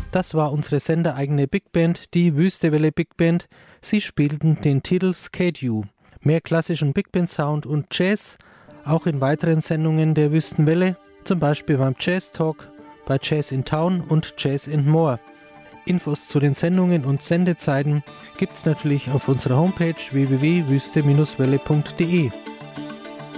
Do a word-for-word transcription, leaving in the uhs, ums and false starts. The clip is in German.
Das war unsere sendereigene Big Band, die Wüstewelle Big Band. Sie spielten den Titel Skate You. Mehr klassischen Big Band Sound und Jazz, auch in weiteren Sendungen der Wüstenwelle, zum Beispiel beim Jazz Talk, bei Jazz in Town und Jazz and More. Infos zu den Sendungen und Sendezeiten gibt's natürlich auf unserer Homepage w w w punkt wüste Bindestrich welle punkt de.